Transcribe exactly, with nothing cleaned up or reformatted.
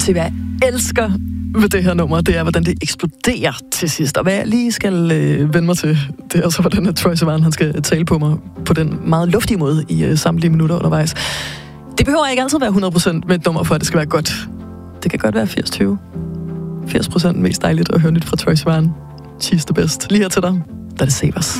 til, hvad jeg elsker ved det her nummer, det er, hvordan det eksploderer til sidst. Og hvad jeg lige skal øh, vende mig til, det er altså, hvordan Troye Sivan, han skal tale på mig på den meget luftige måde i øh, samtlige minutter undervejs. Det behøver ikke altid være hundrede procent med et nummer, for at det skal være godt. Det kan godt være firs tyve. firs procent mest dejligt at høre nyt fra Troye Sivan. She's the best. Lige her til dig, der er det Savers.